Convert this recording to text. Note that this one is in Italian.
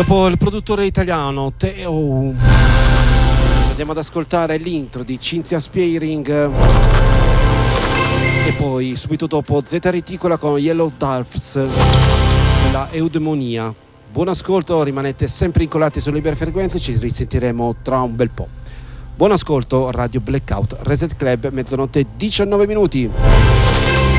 Dopo il produttore italiano Teo andiamo ad ascoltare l'intro di Cinzia Spearing e poi subito dopo Zeta Reticola con Yellow Dolphs e la Eudemonia. Buon ascolto, rimanete sempre incollati sulle libere frequenze, ci risentiremo tra un bel po'. Buon ascolto, Radio Blackout Reset Club, mezzanotte 19 minuti.